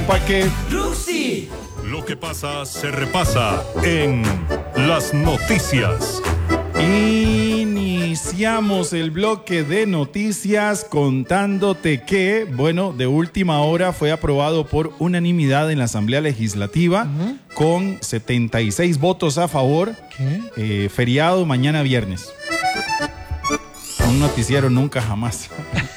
pa' qué. Ruxi. Lo que pasa se repasa en las noticias. Iniciamos el bloque de noticias contándote que, bueno, de última hora fue aprobado por unanimidad en la Asamblea Legislativa con 76 votos a favor. ¿Qué? Feriado mañana viernes. Un noticiero nunca jamás.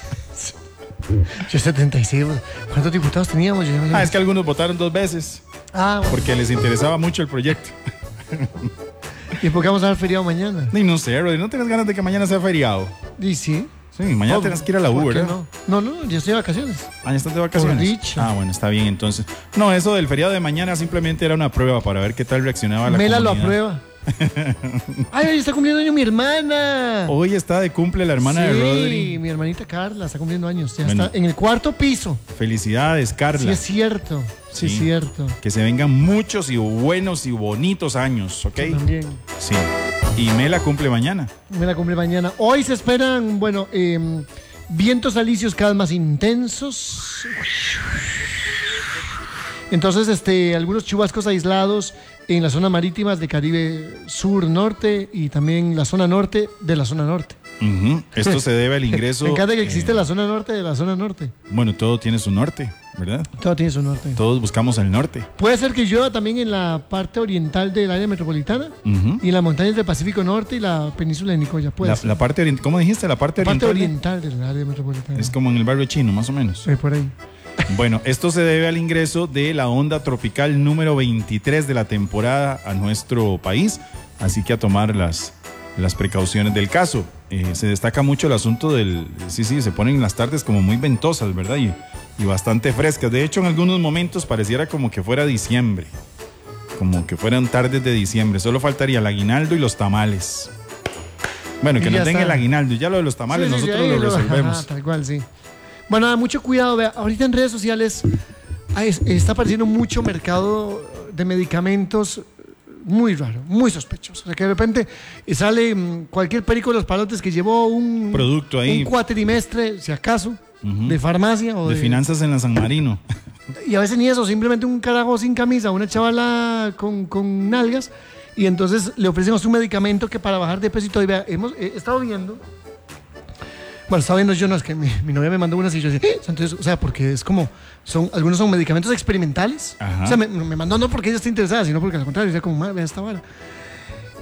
Yo 76. ¿Cuántos diputados teníamos? Es que algunos votaron 2 veces bueno. porque les interesaba mucho el proyecto. ¿Y por qué vamos a dar feriado mañana? Y no sé, Rodri, ¿no tienes ganas de que mañana sea feriado? Y sí. Sí, mañana tienes que ir a la U, ¿Por qué ¿verdad? No, yo estoy de vacaciones. Ah, ¿ya estás de vacaciones? Por dicha. Ah, bueno, está bien entonces. No, eso del feriado de mañana simplemente era una prueba para ver qué tal reaccionaba la Mela comunidad. lo aprueba. Ay, hoy está cumpliendo año mi hermana. Hoy está de cumple la hermana de Rodri. Sí, mi hermanita Carla está cumpliendo años. Ya Bueno. está en el 4º piso. Felicidades, Carla. Sí, es cierto. Sí, es cierto. Que se vengan muchos y buenos y bonitos años, ¿ok? Yo también. Sí. Y Mela cumple mañana. Mela cumple mañana. Hoy se esperan, bueno, vientos alisios cada vez más intensos. Entonces, algunos chubascos aislados en las zonas marítimas de Caribe Sur, Norte y también la zona norte de la zona norte. Esto se debe al ingreso. Me encanta que existe la zona norte de la zona norte. Bueno, todo tiene su norte, ¿verdad? Todo tiene su norte. Todos buscamos el norte. Puede ser que llueva también en la parte oriental del área metropolitana y en las montañas del Pacífico Norte y la península de Nicoya. Puede ser. La parte oriental, ¿cómo dijiste? La parte La parte oriental. oriental del área metropolitana. Es como en el barrio chino, más o menos. Por ahí. Bueno, esto se debe al ingreso de la onda tropical número 23 de la temporada a nuestro país, así que a tomar las precauciones del caso. Se destaca mucho el asunto del... Sí, se ponen las tardes como muy ventosas, ¿verdad? Y bastante frescas. De hecho, en algunos momentos pareciera como que fuera diciembre, como que fueran tardes de diciembre. Solo faltaría el aguinaldo y los tamales. Bueno, que nos den el aguinaldo y ya lo de los tamales nosotros lo resolvemos. Ajá, tal cual, sí. Bueno, mucho cuidado. Vea, ahorita en redes sociales está apareciendo mucho mercado de medicamentos muy raro, muy sospechoso. O sea, que de repente sale cualquier perico de los palotes que llevó un producto ahí, un cuatrimestre, si acaso, de farmacia o de finanzas en la San Marino. Y a veces ni eso, simplemente un carajo sin camisa, una chavala con nalgas, y entonces le ofrecemos un medicamento que para bajar de peso y todo. Y vea, hemos estado viendo. Bueno, estaba viendo yo, no, es que mi novia me mandó unas y yo decía, entonces, o sea, porque es como, algunos son medicamentos experimentales. Ajá. O sea, me mandó no porque ella esté interesada, sino porque al contrario, decía como, madre, vea esta vara.